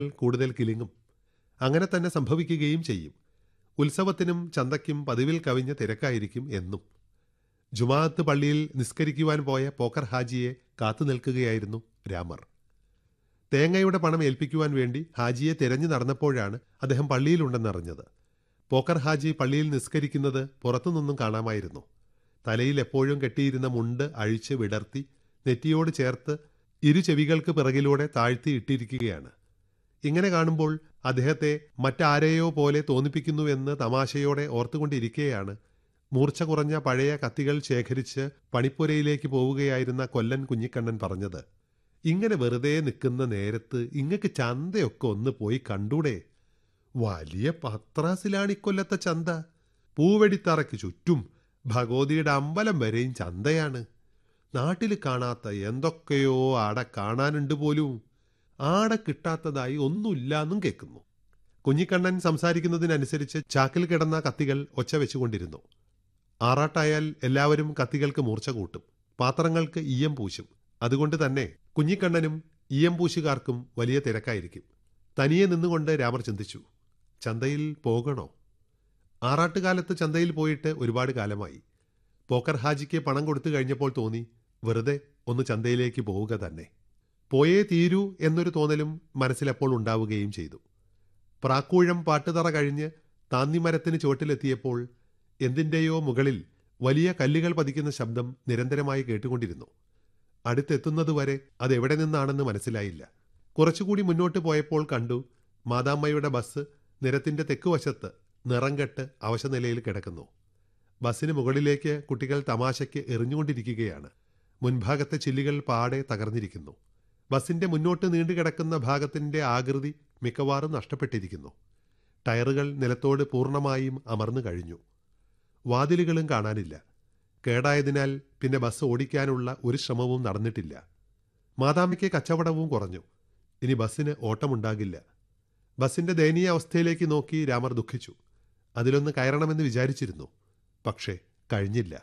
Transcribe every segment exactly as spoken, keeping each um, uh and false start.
കൂടുതൽ കിലുങ്ങും. അങ്ങനെ തന്നെ സംഭവിക്കുകയും ചെയ്യും. ഉത്സവത്തിനും ചന്തയ്ക്കും പതിവിൽ കവിഞ്ഞ തിരക്കായിരിക്കും എന്നും. ജുമാഅത്ത് പള്ളിയിൽ നിസ്കരിക്കുവാൻ പോയ പോക്കർ ഹാജിയെ കാത്തു നിൽക്കുകയായിരുന്നു രാമർ. തേങ്ങയുടെ പണം ഏൽപ്പിക്കുവാൻ വേണ്ടി ഹാജിയെ തിരഞ്ഞു നടന്നപ്പോഴാണ് അദ്ദേഹം പള്ളിയിലുണ്ടെന്നറിഞ്ഞത്. പോക്കർ ഹാജി പള്ളിയിൽ നിസ്കരിക്കുന്നത് പുറത്തുനിന്നും കാണാമായിരുന്നു. തലയിൽ എപ്പോഴും കെട്ടിയിരുന്ന മുണ്ട് അഴിച്ച് വിടർത്തി നെറ്റിയോട് ചേർത്ത് ഇരു ചെവികൾക്ക് പിറകിലൂടെ താഴ്ത്തി ഇട്ടിരിക്കുകയാണ്. ഇങ്ങനെ കാണുമ്പോൾ അദ്ദേഹത്തെ മറ്റാരെയോ പോലെ തോന്നിപ്പിക്കുന്നുവെന്ന് തമാശയോടെ ഓർത്തുകൊണ്ടിരിക്കെയാണ് മൂർച്ച കുറഞ്ഞ പഴയ കത്തികൾ ശേഖരിച്ച് പണിപ്പുരയിലേക്ക് പോവുകയായിരുന്ന കൊല്ലൻ കുഞ്ഞിക്കണ്ണൻ പറഞ്ഞത്, ഇങ്ങനെ വെറുതെ നിൽക്കുന്ന നേരത്ത് ഇങ്ങക്ക് ചന്തയൊക്കെ ഒന്ന് പോയി കണ്ടൂടെ? വലിയ പത്രാസിലാണ് ഇക്കൊല്ലത്തെ ചന്ത. പൂവെടിത്തറയ്ക്ക് ചുറ്റും ഭഗവതിയുടെ അമ്പലം വരെയും ചന്തയാണ്. നാട്ടിൽ കാണാത്ത എന്തൊക്കെയോ ആടെ കാണാനുണ്ട് പോലും. ആടെ കിട്ടാത്തതായി ഒന്നുമില്ലാന്നും കേൾക്കുന്നു. കുഞ്ഞിക്കണ്ണൻ സംസാരിക്കുന്നതിനനുസരിച്ച് ചാക്കിൽ കിടന്ന കത്തികൾ ഒച്ച വെച്ചുകൊണ്ടിരുന്നു. ആറാട്ടായാൽ എല്ലാവരും കത്തികൾക്ക് മൂർച്ച കൂട്ടും, പാത്രങ്ങൾക്ക് ഈയം പൂശും. അതുകൊണ്ട് തന്നെ കുഞ്ഞിക്കണ്ണനും ഈയം പൂശുകാർക്കും വലിയ തിരക്കായിരിക്കും. തനിയെ നിന്നുകൊണ്ട് രാമർ ചിന്തിച്ചു, ചന്തയിൽ പോകണോ? ആറാട്ടുകാലത്ത് ചന്തയിൽ പോയിട്ട് ഒരുപാട് കാലമായി. പോക്കർ ഹാജിക്ക് പണം കൊടുത്തു കഴിഞ്ഞപ്പോൾ തോന്നി വെറുതെ ഒന്ന് ചന്തയിലേക്ക് പോവുക തന്നെ. പോയേ തീരൂ എന്നൊരു തോന്നലും മനസ്സിലെപ്പോൾ ഉണ്ടാവുകയും ചെയ്തു. പ്രാക്കൂഴം പാട്ടുതറ കഴിഞ്ഞ് താന്നിമരത്തിന് ചുവട്ടിലെത്തിയപ്പോൾ എന്തിൻ്റെയോ മുകളിൽ വലിയ കല്ലുകൾ പതിക്കുന്ന ശബ്ദം നിരന്തരമായി കേട്ടുകൊണ്ടിരുന്നു. അടുത്തെത്തുന്നതുവരെ അതെവിടെ നിന്നാണെന്ന് മനസ്സിലായില്ല. കുറച്ചുകൂടി മുന്നോട്ട് പോയപ്പോൾ കണ്ടു മാതാമ്മയുടെ ബസ് നിരത്തിൻ്റെ തെക്കുവശത്ത് നിറം കെട്ട് അവശനിലയിൽ കിടക്കുന്നു. ബസ്സിന് മുകളിലേക്ക് കുട്ടികൾ തമാശയ്ക്ക് എറിഞ്ഞുകൊണ്ടിരിക്കുകയാണ്. മുൻഭാഗത്തെ ചില്ലുകൾ പാടെ തകർന്നിരിക്കുന്നു. ബസ്സിൻ്റെ മുന്നോട്ട് നീണ്ടുകിടക്കുന്ന ഭാഗത്തിൻ്റെ ആകൃതി മിക്കവാറും നഷ്ടപ്പെട്ടിരിക്കുന്നു. ടയറുകൾ നിലത്തോട് പൂർണ്ണമായും അമർന്നു കഴിഞ്ഞു. വാതിലുകളും കാണാനില്ല. കേടായതിനാൽ പിന്നെ ബസ് ഓടിക്കാനുള്ള ഒരു ശ്രമവും നടന്നിട്ടില്ല. മാതാമ്മയ്ക്ക് കച്ചവടവും കുറഞ്ഞു. ഇനി ബസ്സിന് ഓട്ടമുണ്ടാകില്ല. ബസ്സിൻ്റെ ദയനീയ അവസ്ഥയിലേക്ക് നോക്കി രാമർ ദുഃഖിച്ചു. അതിലൊന്ന് കയറണമെന്ന് വിചാരിച്ചിരുന്നു. പക്ഷേ കഴിഞ്ഞില്ല.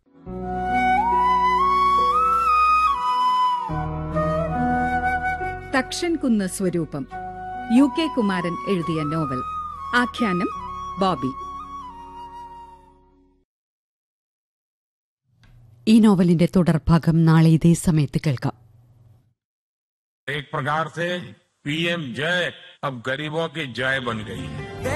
തക്ഷൻകുന്ന് സ്വരൂപം, യു കെ കുമാരൻ എഴുതിയ നോവൽ. ആഖ്യാനം ബോബി. ഈ നോവലിന്റെ തുടർഭാഗം നാളെ ഇതേ സമയത്ത് കേൾക്കാം. एक प्रकार से पीएम जय अब गरीबों की जय बन गई है.